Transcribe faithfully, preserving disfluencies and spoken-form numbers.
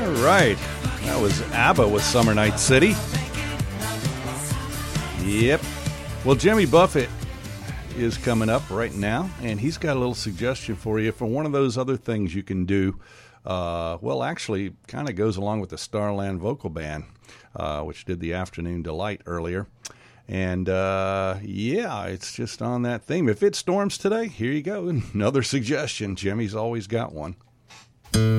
All right. That was ABBA with Summer Night City. Yep. Well, Jimmy Buffett is coming up right now, and he's got a little suggestion for you for one of those other things you can do. Uh, well, actually, kind of goes along with the Starland Vocal Band, uh, which did the Afternoon Delight earlier. And, uh, yeah, it's just on that theme. If it storms today, here you go. Another suggestion. Jimmy's always got one.